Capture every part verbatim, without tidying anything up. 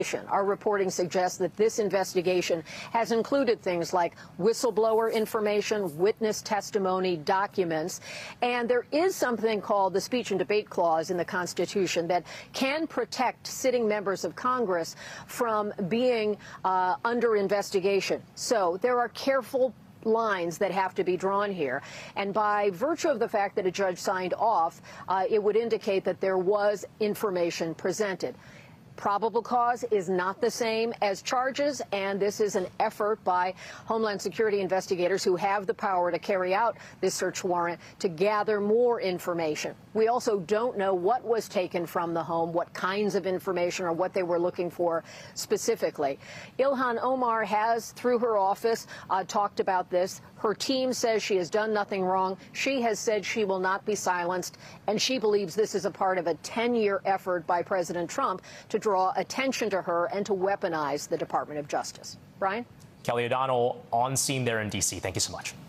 Our reporting suggests that this investigation has included things like whistleblower information, witness testimony, documents, and there is something called the speech and debate clause in the Constitution that can protect sitting members of Congress from being uh, under investigation. So there are careful lines that have to be drawn here. And by virtue of the fact that a judge signed off, uh, it would indicate that there was information presented. Probable cause is not the same as charges, and this is an effort by Homeland Security investigators who have the power to carry out this search warrant to gather more information. We also don't know what was taken from the home, what kinds of information or what they were looking for specifically. Ilhan Omar has, through her office, uh, talked about this. Her team says she has done nothing wrong. She has said she will not be silenced, and she believes this is a part of a ten-year effort by President Trump to draw attention to her and to weaponize the Department of Justice. Brian? Kelly O'Donnell on scene there in D C. Thank you so much.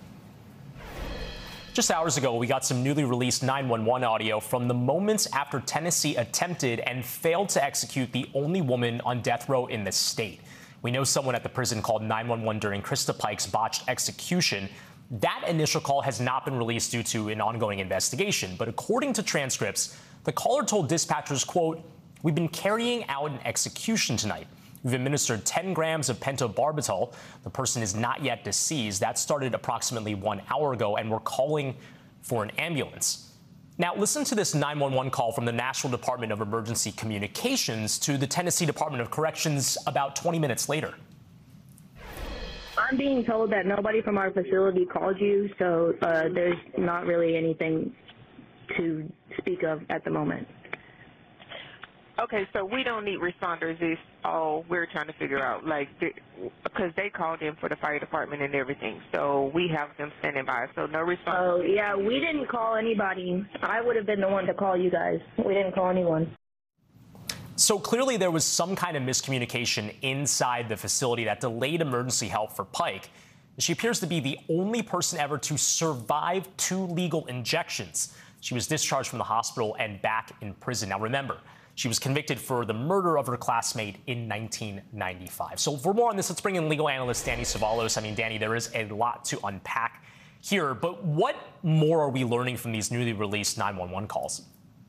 Just hours ago, we got some newly released nine one one audio from the moments after Tennessee attempted and failed to execute the only woman on death row in the state. We know someone at the prison called nine one one during Krista Pike's botched execution. That initial call has not been released due to an ongoing investigation. But according to transcripts, the caller told dispatchers, quote, "We've been carrying out an execution tonight. We've administered ten grams of pentobarbital. The person is not yet deceased. That started approximately one hour ago, and we're calling for an ambulance." Now, listen to this nine one one call from the National Department of Emergency Communications to the Tennessee Department of Corrections about twenty minutes later. I'm being told that nobody from our facility called you, so uh, there's not really anything to speak of at the moment. Okay, so we don't need responders. It's all we're trying to figure out, like, because they called in for the fire department and everything. So we have them standing by. So no responders. Oh, yeah, we didn't call anybody. I would have been the one to call you guys. We didn't call anyone. So clearly there was some kind of miscommunication inside the facility that delayed emergency help for Pike. She appears to be the only person ever to survive two legal injections. She was discharged from the hospital and back in prison. Now, remember, she was convicted for the murder of her classmate in nineteen ninety-five. So for more on this, let's bring in legal analyst Danny Savalos. I mean, Danny, there is a lot to unpack here, but what more are we learning from these newly released nine one one calls?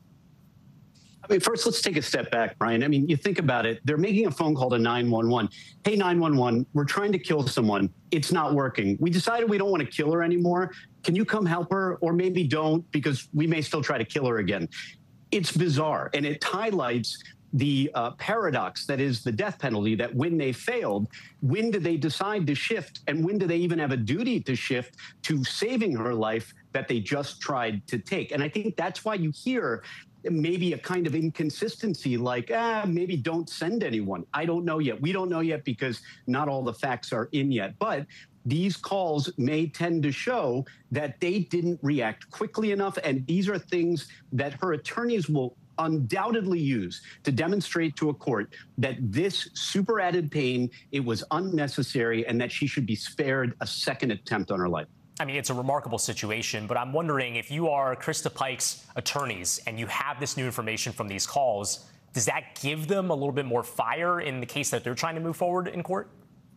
I mean, first, let's take a step back, Brian. I mean, you think about it. They're making a phone call to nine one one. Hey, nine one one, we're trying to kill someone. It's not working. We decided we don't want to kill her anymore. Can you come help her? Or maybe don't, because we may still try to kill her again. It's bizarre, and it highlights the uh, paradox that is the death penalty, that when they failed, when do they decide to shift, and when do they even have a duty to shift to saving her life that they just tried to take? And I think that's why you hear maybe a kind of inconsistency, like, ah, maybe don't send anyone. I don't know yet. We don't know yet because not all the facts are in yet. But these calls may tend to show that they didn't react quickly enough. And these are things that her attorneys will undoubtedly use to demonstrate to a court that this super added pain, it was unnecessary, and that she should be spared a second attempt on her life. I mean, it's a remarkable situation, but I'm wondering if you are Krista Pike's attorneys and you have this new information from these calls, does that give them a little bit more fire in the case that they're trying to move forward in court?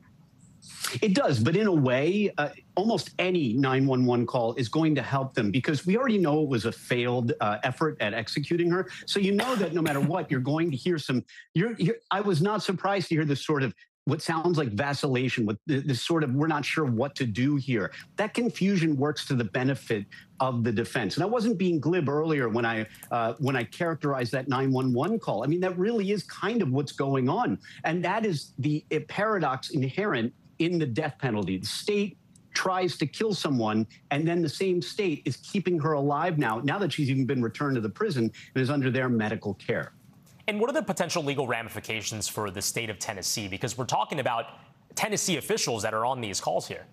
It does, but in a way, uh, almost any nine one one call is going to help them, because we already know it was a failed uh, effort at executing her. So you know that no matter what, you're going to hear some. You're, you're, I was not surprised to hear this sort of what sounds like vacillation, with this sort of, we're not sure what to do here. That confusion works to the benefit of the defense. And I wasn't being glib earlier when I uh, when I characterized that nine one one call. I mean, that really is kind of what's going on. And that is the paradox inherent in the death penalty. The state tries to kill someone, and then the same state is keeping her alive now, now that she's even been returned to the prison and is under their medical care. And what are the potential legal ramifications for the state of Tennessee? Because we're talking about Tennessee officials that are on these calls here.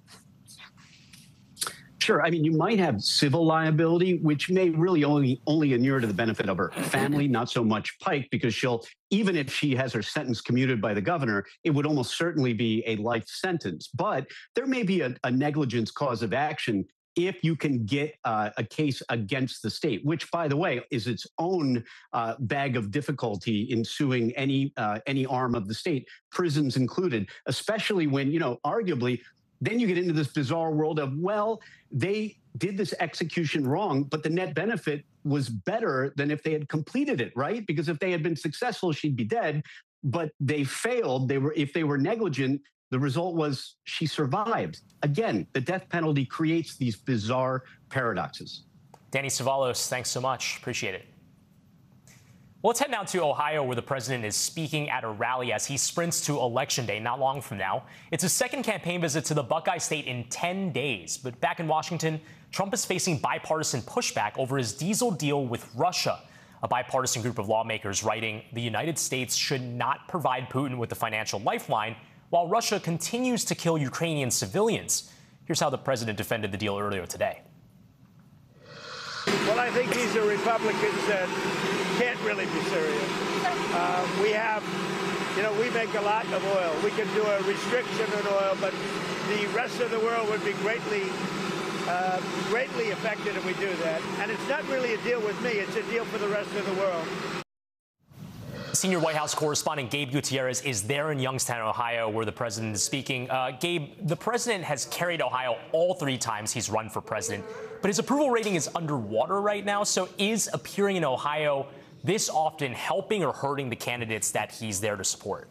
Sure. I mean, you might have civil liability, which may really only only inure to the benefit of her family, not so much Pike, because she'll, even if she has her sentence commuted by the governor, it would almost certainly be a life sentence. But there may be a, a negligence cause of action if you can get uh, a case against the state, which, by the way, is its own uh, bag of difficulty in suing any uh, any arm of the state, prisons included, especially when, you know, arguably, then you get into this bizarre world of, well, they did this execution wrong, but the net benefit was better than if they had completed it, right? Because if they had been successful, she'd be dead, but they failed. They were, if they were negligent, the result was she survived. Again, the death penalty creates these bizarre paradoxes. Danny Cevallos, thanks so much. Appreciate it. Well, let's head now to Ohio, where the president is speaking at a rally as he sprints to Election Day not long from now. It's his second campaign visit to the Buckeye State in ten days. But back in Washington, Trump is facing bipartisan pushback over his diesel deal with Russia. A bipartisan group of lawmakers writing the United States should not provide Putin with a financial lifeline while Russia continues to kill Ukrainian civilians. Here's how the president defended the deal earlier today. Well, I think these are Republicans that can't really be serious. Uh, we have, you know, we make a lot of oil. We can do a restriction on oil, but the rest of the world would be greatly, uh, greatly affected if we do that. And it's not really a deal with me. It's a deal for the rest of the world. Senior White House correspondent Gabe Gutierrez is there in Youngstown, Ohio, where the president is speaking. Uh, Gabe, the president has carried Ohio all three times he's run for president, but his approval rating is underwater right now. So is appearing in Ohio this often helping or hurting the candidates that he's there to support?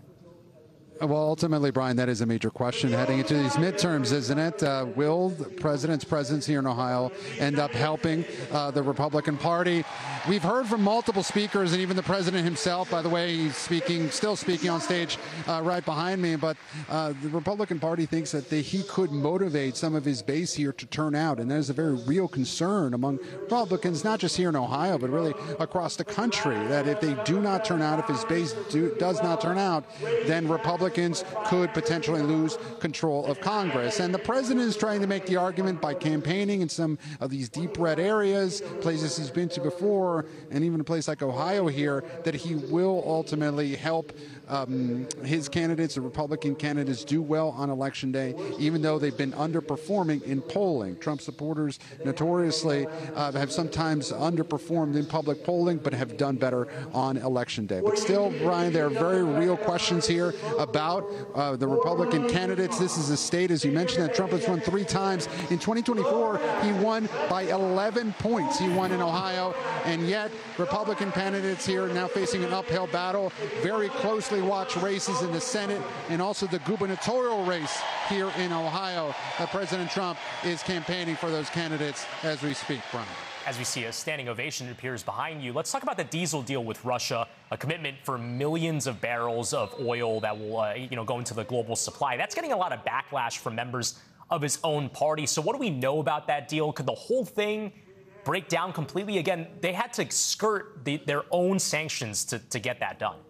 Well, ultimately, Brian, that is a major question heading into these midterms, isn't it? Uh, will the president's presence here in Ohio end up helping uh, the Republican Party? We've heard from multiple speakers, and even the president himself, by the way, he's speaking, still speaking on stage uh, right behind me. But uh, the Republican Party thinks that they, he could motivate some of his base here to turn out. And that is a very real concern among Republicans, not just here in Ohio, but really across the country, that if they do not turn out, if his base do, does not turn out, then Republicans Republicans could potentially lose control of Congress. And the president is trying to make the argument by campaigning in some of these deep red areas, places he's been to before, and even a place like Ohio here, that he will ultimately help um, his candidates, the Republican candidates, do well on Election Day, even though they've been underperforming in polling. Trump supporters notoriously uh, have sometimes underperformed in public polling, but have done better on Election Day. But still, Brian, there are very real questions here about uh, the Republican candidates. This is a state, as you mentioned, that Trump has won three times. In twenty twenty-four, he won by eleven points. He won in Ohio, and yet Republican candidates here now facing an uphill battle. Very closely watched races in the Senate and also the gubernatorial race here in Ohio. Uh, President Trump is campaigning for those candidates as we speak, Brian. As we see a standing ovation, it appears, behind you. Let's talk about the diesel deal with Russia, a commitment for millions of barrels of oil that will, uh, you know, go into the global supply. That's getting a lot of backlash from members of his own party. So what do we know about that deal? Could the whole thing break down completely? Again, they had to skirt the, their own sanctions to, to get that done.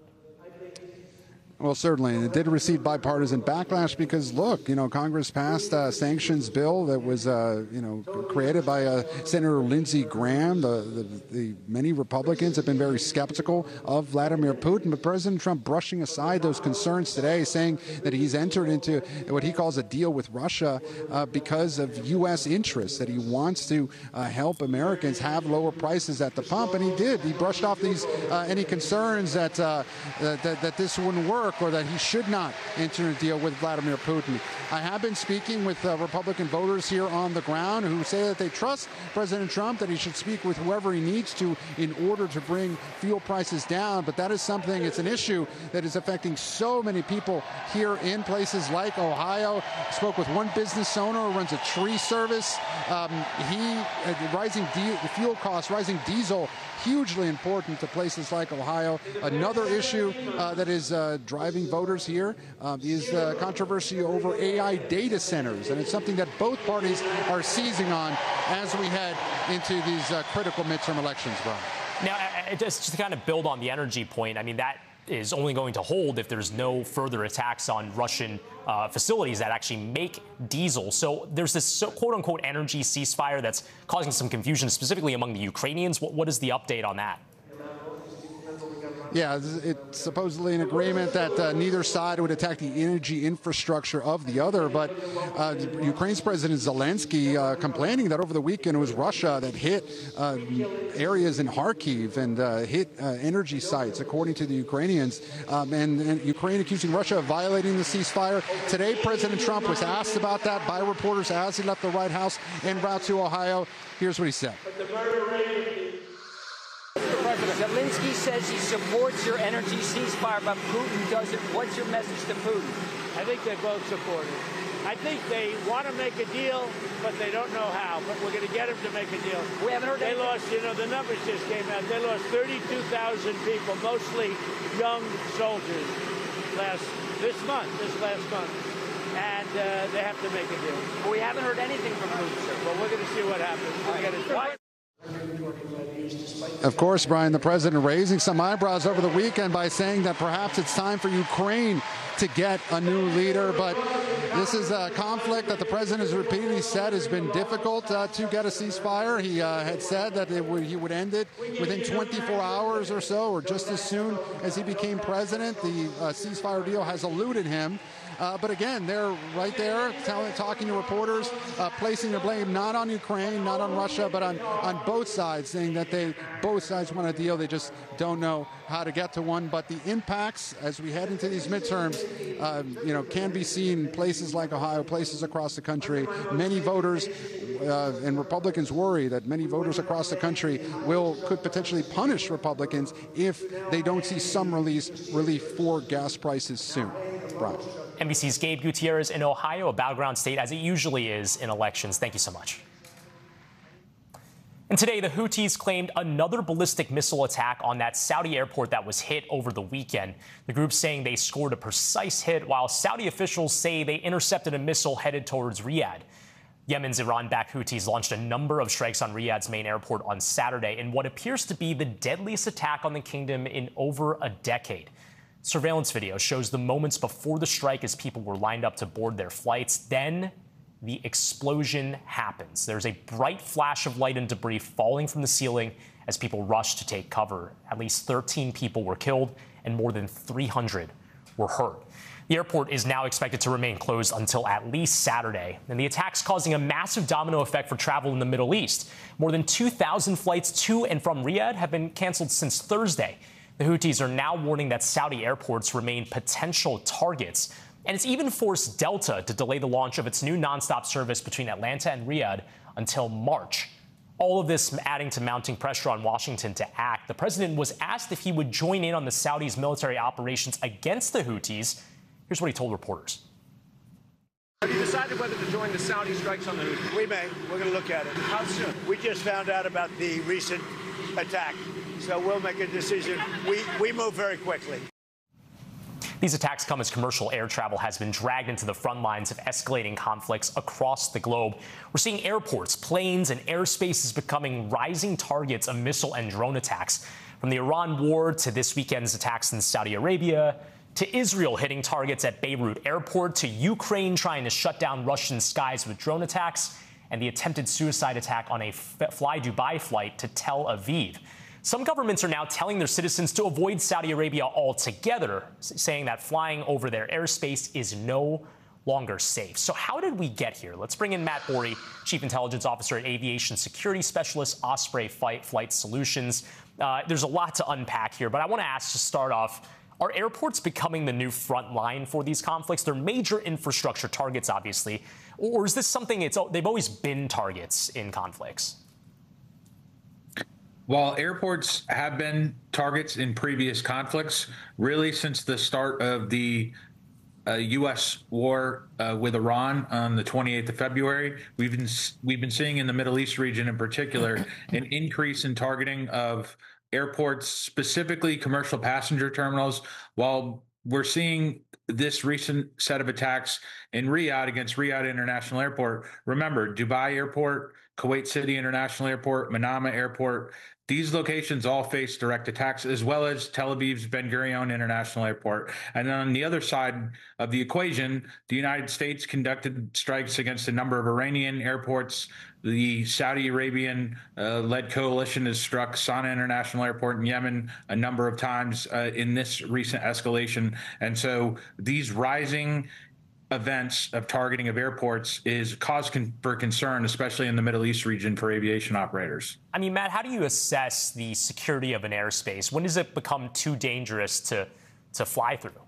Well, certainly. And it did receive bipartisan backlash because, look, you know, Congress passed a sanctions bill that was, uh, you know, created by uh, Senator Lindsey Graham. The, the, the many Republicans have been very skeptical of Vladimir Putin. But President Trump brushing aside those concerns today, saying that he's entered into what he calls a deal with Russia uh, because of U S interests, that he wants to uh, help Americans have lower prices at the pump. And he did. He brushed off these uh, any concerns that, uh, that, that, that this wouldn't work, or that he should not enter a deal with Vladimir Putin. I have been speaking with uh, Republican voters here on the ground who say that they trust President Trump, that he should speak with whoever he needs to in order to bring fuel prices down. But that is something, it's an issue that is affecting so many people here in places like Ohio. I spoke with one business owner who runs a tree service. Um, he, uh, rising de- fuel costs, rising diesel, hugely important to places like Ohio. Another issue uh, that is uh, driving voters here uh, is uh, controversy over A I data centers, and it's something that both parties are seizing on as we head into these uh, critical midterm elections, Brian. Now, just to kind of build on the energy point, I mean, that is only going to hold if there's no further attacks on Russian uh, facilities that actually make diesel. So there's this so, quote-unquote energy ceasefire that's causing some confusion, specifically among the Ukrainians. What, what is the update on that? Yeah, it's supposedly an agreement that uh, neither side would attack the energy infrastructure of the other. But uh, Ukraine's President Zelensky uh, complaining that over the weekend it was Russia that hit uh, areas in Kharkiv and uh, hit uh, energy sites, according to the Ukrainians. Um, and, and Ukraine accusing Russia of violating the ceasefire. Today, President Trump was asked about that by reporters as he left the White House en route to Ohio. Here's what he said. President Zelensky says he supports your energy ceasefire, but Putin doesn't. What's your message to Putin? I think they both support it. I think they want to make a deal, but they don't know how. But we're going to get them to make a deal. We haven't heard They anything. lost, you know, the numbers just came out. They lost thirty-two thousand people, mostly young soldiers, last this month, this last month. And uh, they have to make a deal. But we haven't heard anything from Putin, sir. Well, we're going to see what happens. We'll get it done. Of course, Brian, the president raising some eyebrows over the weekend by saying that perhaps it's time for Ukraine to get a new leader. But this is a conflict that the president has repeatedly said has been difficult uh, to get a ceasefire. He uh, had said that it would, he would end it within twenty-four hours or so, or just as soon as he became president. The uh, ceasefire deal has eluded him. Uh, but again, they're right there telling, talking to reporters, uh, placing the blame not on Ukraine, not on Russia, but on, on both sides, saying that they both sides want a deal. They just don't know how to get to one. But the impacts as we head into these midterms, uh, you know, can be seen in places like Ohio, places across the country. Many voters uh, and Republicans worry that many voters across the country will could potentially punish Republicans if they don't see some release, relief for gas prices soon. Brian. N B C's Gabe Gutierrez in Ohio, a battleground state as it usually is in elections. Thank you so much. And today, the Houthis claimed another ballistic missile attack on that Saudi airport that was hit over the weekend. The group saying they scored a precise hit, while Saudi officials say they intercepted a missile headed towards Riyadh. Yemen's Iran-backed Houthis launched a number of strikes on Riyadh's main airport on Saturday in what appears to be the deadliest attack on the kingdom in over a decade. Surveillance video shows the moments before the strike as people were lined up to board their flights. Then the explosion happens. There's a bright flash of light and debris falling from the ceiling as people rush to take cover. At least thirteen people were killed and more than three hundred were hurt. The airport is now expected to remain closed until at least Saturday. And the attack's causing a massive domino effect for travel in the Middle East. More than two thousand flights to and from Riyadh have been canceled since Thursday. The Houthis are now warning that Saudi airports remain potential targets. And it's even forced Delta to delay the launch of its new nonstop service between Atlanta and Riyadh until March. All of this adding to mounting pressure on Washington to act. The president was asked if he would join in on the Saudis' military operations against the Houthis. Here's what he told reporters. Have you decided whether to join the Saudi strikes on the Houthis? We may. We're going to look at it. How soon? We just found out about the recent attack, so we'll make a decision. We, we move very quickly. These attacks come as commercial air travel has been dragged into the front lines of escalating conflicts across the globe. We're seeing airports, planes, and airspaces becoming rising targets of missile and drone attacks. From the Iran war to this weekend's attacks in Saudi Arabia, to Israel hitting targets at Beirut Airport, to Ukraine trying to shut down Russian skies with drone attacks, and the attempted suicide attack on a Fly Dubai flight to Tel Aviv. Some governments are now telling their citizens to avoid Saudi Arabia altogether, saying that flying over their airspace is no longer safe. So how did we get here? Let's bring in Matt Borey, Chief Intelligence Officer at Aviation Security Specialist, Osprey Flight, Flight Solutions. Uh, there's a lot to unpack here, but I want to ask to start off, are airports becoming the new front line for these conflicts? They're major infrastructure targets, obviously. Or is this something it's they've always been targets in conflicts? While airports have been targets in previous conflicts, really since the start of the uh, U S war uh, with Iran on the twenty-eighth of February, we've been we've been seeing in the Middle East region in particular an increase in targeting of airports, specifically commercial passenger terminals. While we're seeing this recent set of attacks in Riyadh against Riyadh International Airport, remember Dubai Airport, Kuwait City International Airport, Manama Airport, These locations all face direct attacks, as well as Tel Aviv's Ben Gurion International Airport. And then on the other side of the equation, the United States conducted strikes against a number of Iranian airports. The Saudi Arabian-led uh, coalition has struck Sana'a International Airport in Yemen a number of times uh, in this recent escalation. And so these rising events of targeting of airports is cause con- for concern, especially in the Middle East region for aviation operators. I mean, Matt, how do you assess the security of an airspace? When does it become too dangerous to, to fly through?